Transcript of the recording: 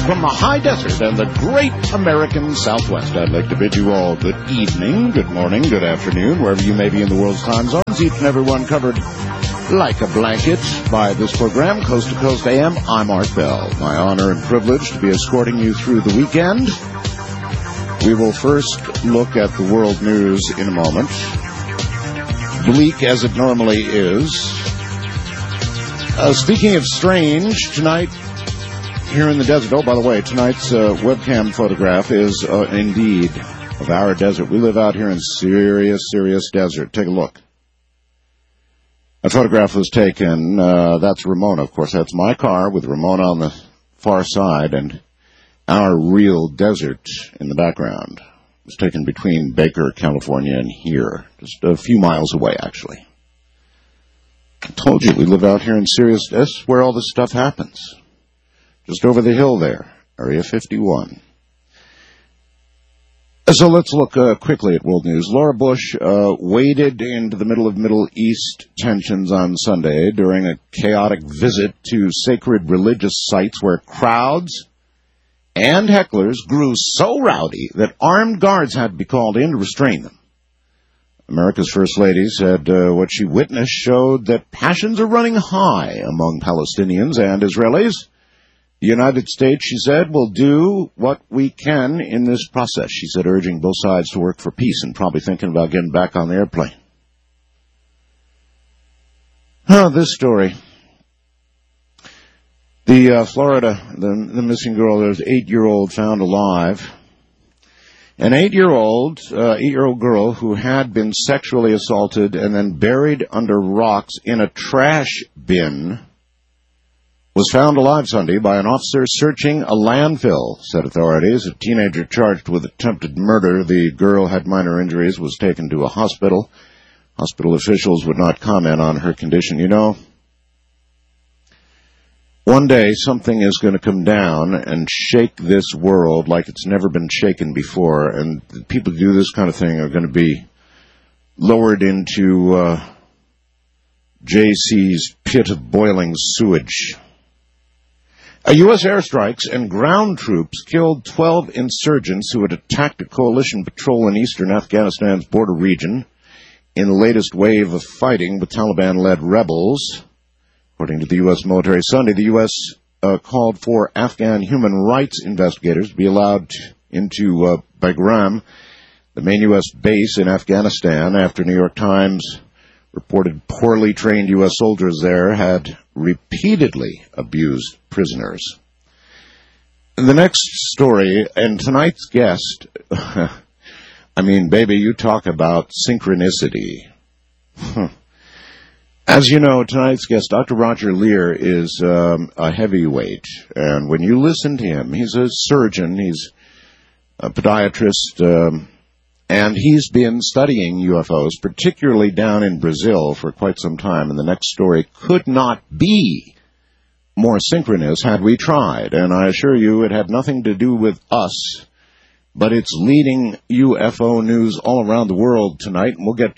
from the high desert and the great American Southwest. I'd like to bid you all good evening, good morning, good afternoon, wherever you may be in the world's time zones. Each and every one covered like a blanket by this program, Coast to Coast AM. I'm Art Bell. My honor and privilege to be escorting you through the weekend. We will first look at the world news in a moment. Bleak as it normally is. Speaking of strange, tonight here in the desert, oh, by the way, tonight's webcam photograph is indeed of our desert. We live out here in serious desert. Take a look. A photograph was taken, that's Ramona, of course. That's my car with Ramona on the far side and our real desert in the background. It was taken between Baker, California and here, just a few miles away, actually. I told you we live out here in Sirius. That's where all this stuff happens. Just over the hill there, Area 51. So let's look quickly at world news. Laura Bush waded into the middle of Middle East tensions on Sunday during a chaotic visit to sacred religious sites where crowds and hecklers grew so rowdy that armed guards had to be called in to restrain them. America's First Lady said what she witnessed showed that passions are running high among Palestinians and Israelis. The United States, she said, will do what we can in this process, she said, urging both sides to work for peace and probably thinking about getting back on the airplane. This story. The Florida, the missing girl, there's an 8-year-old found alive. An 8-year-old girl who had been sexually assaulted and then buried under rocks in a trash bin was found alive Sunday by an officer searching a landfill, said authorities. A teenager charged with attempted murder. The girl had minor injuries, was taken to a hospital. Hospital officials would not comment on her condition. You know, one day something is going to come down and shake this world like it's never been shaken before, and the people who do this kind of thing are going to be lowered into JC's pit of boiling sewage. U.S. airstrikes and ground troops killed 12 insurgents who had attacked a coalition patrol in eastern Afghanistan's border region in the latest wave of fighting with Taliban-led rebels. According to the U.S. military Sunday, the U.S. called for Afghan human rights investigators to be allowed into Bagram, the main U.S. base in Afghanistan, after New York Times reported poorly trained U.S. soldiers there had repeatedly abused prisoners. The next story, and tonight's guest, I mean, baby, you talk about synchronicity. As you know, tonight's guest, Dr. Roger Leir, is a heavyweight, and when you listen to him, he's a surgeon, he's a podiatrist, and he's been studying UFOs, particularly down in Brazil, for quite some time. And the next story could not be more synchronous had we tried. And I assure you it had nothing to do with us, but it's leading UFO news all around the world tonight. And we'll get